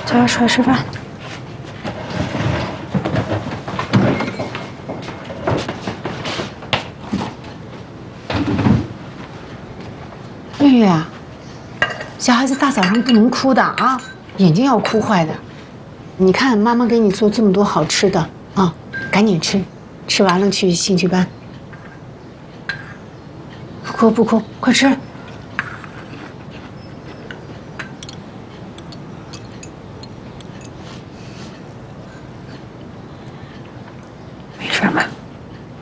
叫他出来吃饭。 月月啊，小孩子大早上不能哭的啊，眼睛要哭坏的。你看妈妈给你做这么多好吃的啊，赶紧吃，吃完了去兴趣班。不哭不哭，快吃。